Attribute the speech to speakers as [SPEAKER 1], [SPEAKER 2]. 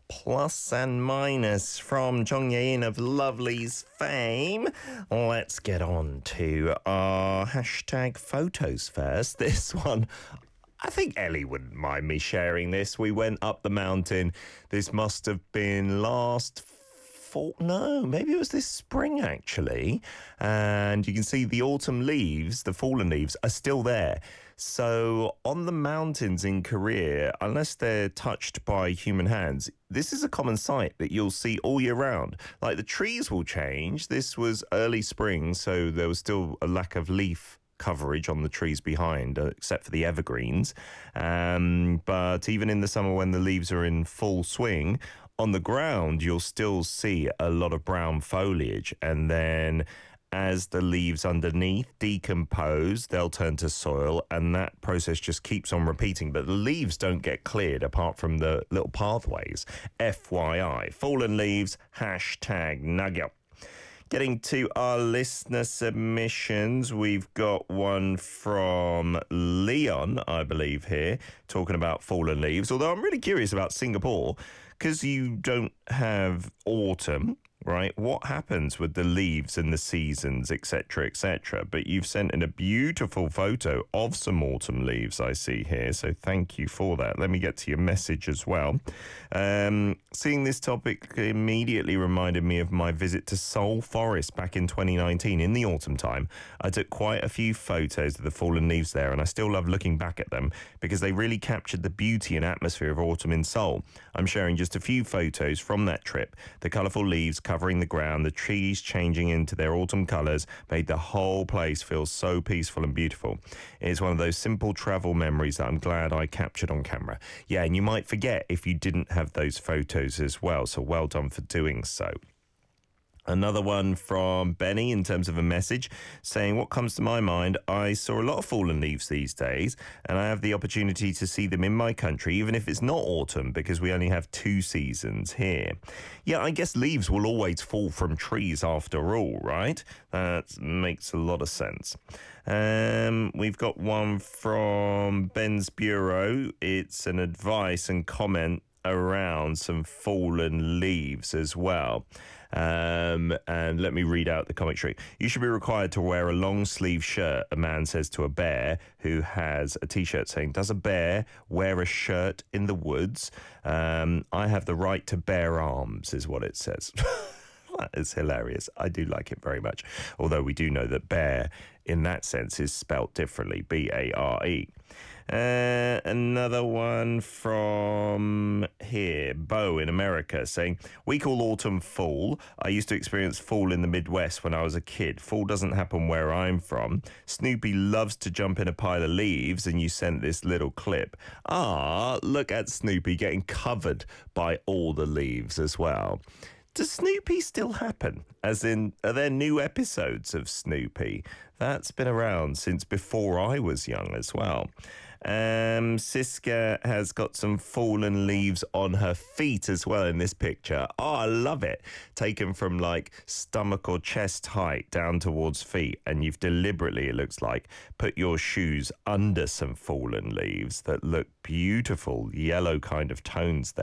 [SPEAKER 1] Plus and minus from Chong Ye-in of Lovely's fame. Let's get on to our hashtag photos first. This one, I think Ellie wouldn't mind me sharing this. We went up the mountain. This must have been last fall. No, maybe it was this spring, actually. And you can see the autumn leaves, the fallen leaves, are still there. So on the mountains in Korea, unless they're touched by human hands, this is a common sight that you'll see all year round. Like, the trees will change. This was early spring, so there was still a lack of leaf coverage on the trees behind, except for the evergreens. But even in the summer, when the leaves are in full swing, on the ground, you'll still see a lot of brown foliage. And then as the leaves underneath decompose, they'll turn to soil, and that process just keeps on repeating. But the leaves don't get cleared apart from the little pathways. FYI. Fallen leaves, hashtag nugget. Getting to our listener submissions, we've got one from Leon, I believe, here, talking about fallen leaves. Although I'm really curious about Singapore, because you don't have autumn, right? What happens with the leaves and the seasons, etc., etc.? But you've sent in a beautiful photo of some autumn leaves, I see here. So thank you for that. Let me get to your message as well. Seeing this topic immediately reminded me of my visit to Seoul Forest back in 2019 in the autumn time. I took quite a few photos of the fallen leaves there, and I still love looking back at them because they really captured the beauty and atmosphere of autumn in Seoul. I'm sharing just a few photos from that trip. The colourful leaves covering the ground, the trees changing into their autumn colours made the whole place feel so peaceful and beautiful. It's one of those simple travel memories that I'm glad I captured on camera. Yeah, and you might forget if you didn't have those photos as well, so well done for doing so. Another one from Benny in terms of a message saying, what comes to my mind, I saw a lot of fallen leaves these days, and I have the opportunity to see them in my country, even if it's not autumn, because we only have 2 seasons here. Yeah, I guess leaves will always fall from trees after all, right? That makes a lot of sense. We've got one from Ben's Bureau. It's an advice and comment around some fallen leaves as well. And let me read out the commentary. You should be required to wear a long sleeve shirt, a man says to a bear who has a t-shirt saying, does a bear wear a shirt in the woods? I have the right to bear arms, is what it says. That is hilarious. I do like it very much. Although we do know that bear, in that sense, is spelt differently, B-A-R-E. Another one from here, Bo in America, saying, we call autumn fall. I used to experience fall in the Midwest when I was a kid. Fall doesn't happen where I'm from. Snoopy loves to jump in a pile of leaves, and you sent this little clip. Look at Snoopy getting covered by all the leaves as well. Does Snoopy still happen? As in, are there new episodes of Snoopy? That's been around since before I was young as well. Siska has got some fallen leaves on her feet as well in this picture. Oh, I love it. Taken from like stomach or chest height down towards feet. And you've deliberately, it looks like, put your shoes under some fallen leaves that look beautiful, yellow kind of tones there.